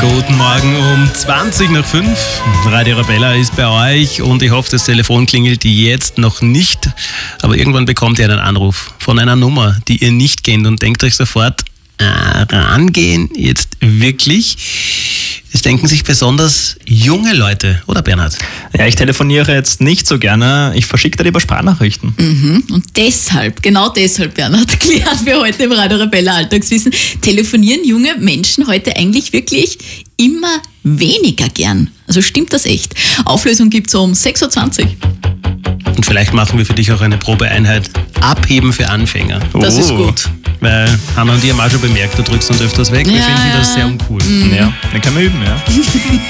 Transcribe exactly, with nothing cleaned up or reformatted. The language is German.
Guten Morgen um zwanzig nach fünf. Radio Arabella ist bei euch und ich hoffe, das Telefon klingelt jetzt noch nicht. Aber irgendwann bekommt ihr einen Anruf von einer Nummer, die ihr nicht kennt und denkt euch sofort, äh, rangehen jetzt wirklich? Das denken sich besonders junge Leute, oder Bernhard? Ja, ich telefoniere jetzt nicht so gerne. Ich verschicke da lieber Sprachnachrichten. Mhm. Und deshalb, genau deshalb, Bernhard, klären wir heute im Radio Arabella Alltagswissen, telefonieren junge Menschen heute eigentlich wirklich immer weniger gern. Also stimmt das echt? Auflösung gibt's um sechs Uhr zwanzig. Und vielleicht machen wir für dich auch eine Probeeinheit. Abheben für Anfänger. Das Oh. ist gut. Weil Hannah und ich haben auch schon bemerkt, du drückst uns öfters weg. Wir Ja, finden das ja. sehr uncool. Ja, dann können wir üben, ja.